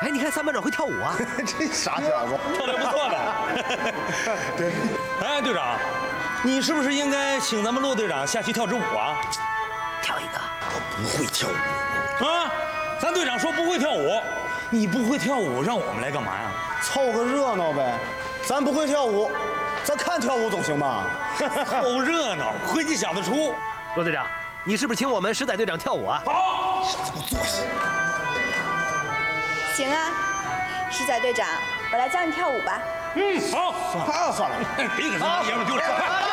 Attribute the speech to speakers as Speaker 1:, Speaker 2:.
Speaker 1: 哎，你看三班长会跳舞啊，
Speaker 2: 这傻小子，
Speaker 3: 跳得不错吧？
Speaker 2: 对。
Speaker 3: 哎，队长，你是不是应该请咱们骆队长下去跳支舞啊？
Speaker 1: 跳一个。
Speaker 2: 我不会跳舞
Speaker 3: 啊，咱队长说不会跳舞，你不会跳舞，让我们来干嘛呀？
Speaker 2: 凑个热闹呗。咱不会跳舞，咱看跳舞总行吧？
Speaker 3: 凑热闹，亏你想得出。
Speaker 1: 骆队长，你是不是请我们石仔队长跳舞啊？
Speaker 3: 好，
Speaker 4: 行啊，石仔队长，我来教你跳舞吧。
Speaker 3: 好，
Speaker 2: 算了，
Speaker 3: 别给咱爷们丢脸。